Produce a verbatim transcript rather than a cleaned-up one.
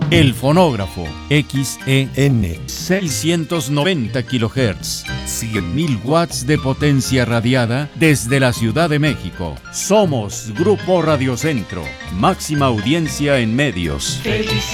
El fonógrafo X E N seiscientos noventa kilohertz, cien mil watts de potencia radiada desde la Ciudad de México. Somos Grupo Radio Centro, máxima audiencia en medios.